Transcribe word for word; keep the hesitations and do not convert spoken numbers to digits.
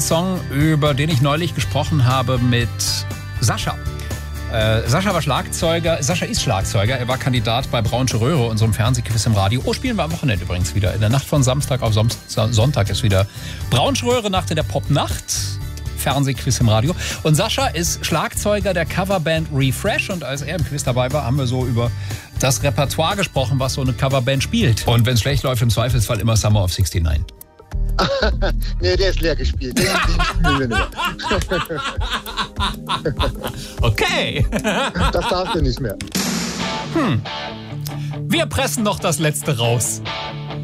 ein Song, über den ich neulich gesprochen habe mit Sascha. Äh, Sascha war Schlagzeuger, Sascha ist Schlagzeuger, er war Kandidat bei Braunsche Röhre, unserem Fernsehquiz im Radio. Oh, spielen wir am Wochenende übrigens wieder. In der Nacht von Samstag auf Sonntag ist wieder Braunsche Röhre, Nacht in der Popnacht. Fernsehquiz im Radio. Und Sascha ist Schlagzeuger der Coverband Refresh und als er im Quiz dabei war, haben wir so über das Repertoire gesprochen, was so eine Coverband spielt. Und wenn es schlecht läuft, im Zweifelsfall immer Summer of sixty-nine. Nee, der ist leer gespielt. Den, den spielen wir nicht. Okay. Das darfst du nicht mehr. Hm. Wir pressen noch das Letzte raus.